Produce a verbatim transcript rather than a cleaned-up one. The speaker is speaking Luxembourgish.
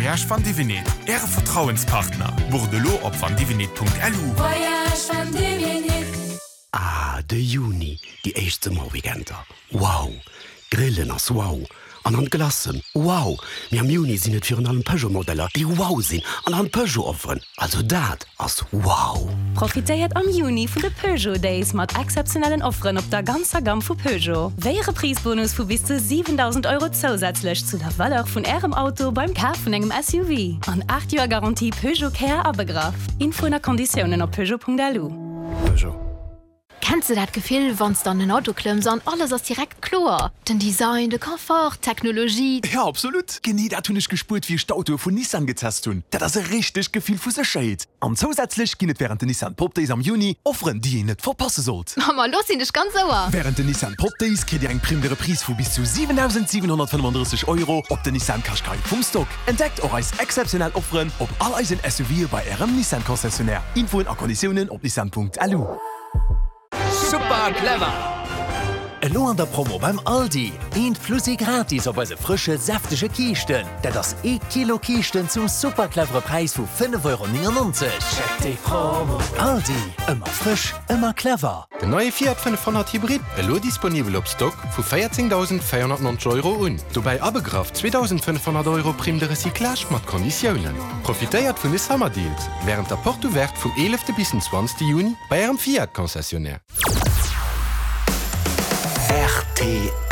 Voyage van Divinet, Ihre Vertrauenspartner. Bordelot op van divinet punkt l u. Voyage van Divinet. Ah, de Juni, die echte Morgenter. Wow, Grillen as wow. An an Glassen. Wow, mir am Juni sinn net fir an Peugeot-Modeller, die wow sinn, an an Peugeot offeren. Also dat as wow. Profitéiert am Juni vun de Peugeot Days mat exceptionellen Offeren op der ganzer Gamm vu Peugeot. Wéiere Prisbonus vu bis zu siebentausend Euro zusätzlich zu der Waller vun Ärem Auto beim Kauf vun engem S U V. An acht Joer Garantie Peugeot Care abegraf. Info nach Konditionen op Peugeot punkt l u. Peugeot. Kennst du dat Gefühl, wann's dann ein Auto klimmst und alles ist direkt klar? Den Design, der Komfort, Technologie. Ja, absolut. Genie, da tun ich gespürt, wie ich das Auto von Nissan getestet habe. Das ist ein richtig Gefühl für Sicherheit. Und zusätzlich gibt es während der Nissan Pop Days am Juni Offeren, die ihr nicht verpassen sollt. Mama, los, sind ich ganz sauer. Während der Nissan Pop Days kriegt ihr einen primären Preis von bis zu siebentausendsiebenhundertfünfunddreißig Euro auf den Nissan Qashqai vom Stock. Entdeckt auch als exceptionell Offeren auf all eisen S U V bei eurem Nissan-Konzessionär. Info und Konditionen auf nissan punkt l u. Super clever! Lo an der Promo beim Aldi. Eent Flussi gratis op se frische, saftige Kiechten. Dat ass e Kilo Kiechten zum superclevere Preis vu fünf Euro neunundneunzig. Check de Promo. Aldi. Immer frisch, immer clever. De neue Fiat fünfhundert Hybrid lo disponibel op Stock vu vierzehntausendvierhundertneunzig Euro un. Dobei abegraf zweitausendfünfhundert Euro Prim de Recyclage mat Konditionen. Profitéiert vun de Summerdeals, während der Portowerk vu elfte bis zwanzigste Juni bei Ihrem Fiat-Konzessionär. R T